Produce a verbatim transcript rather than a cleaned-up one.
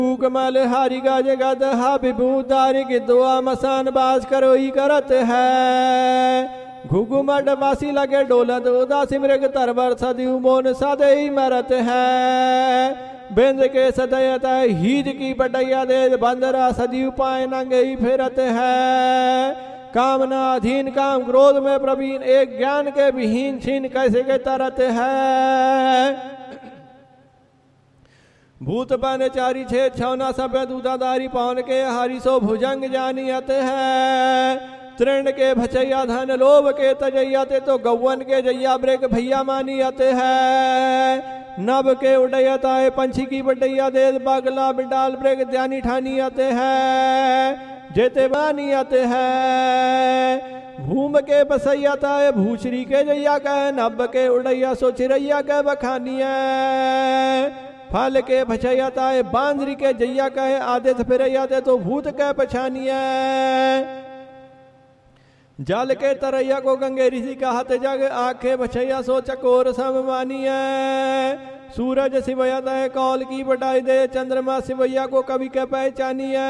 कमल हारि गाज गद हा विभूतारि की दुआ मसान बास करो ही करत है। घुघुमट वासी लगे डोलत उदासी मृग तरवर सदयु मोन सदई मरत है। बेंद के सदयत हीज की बटैया दे बंदरा सदयु पाए नंगे ही फिरत है। कामना अधीन काम क्रोध में प्रवीण एक ज्ञान के विहीन छीन कैसे के तरत है। भूत बन चारी छे छौना सब दूधादारी पवन के हारी सो भुजंग जानियत है। तृण के भचैया धन लोभ के तजैया ते तो गौवन के जैया ब्रेक भैया मानियत है। नभ के उडैयत आए पंछी की बटैया दे बागला बिडाल ब्रेक ध्यानी ठानियत है। जेते मानियत है। भूम के बसैयत आए भूचरी के जैया कह नभ के उड़ैया सो चिरैया के बखानिया। फल के भचैयत आए बांदरी के जैया कहे आदित फिरैया ते तो भूत के पछानिया। जल के तरैया को गंगे ऋषि का हाथ जग आंखें बछैया सो चकोर सम मानिया। सूरज सिवैया है कौल की बटाई दे चंद्रमा सिवैया को कवि के पहचानिया।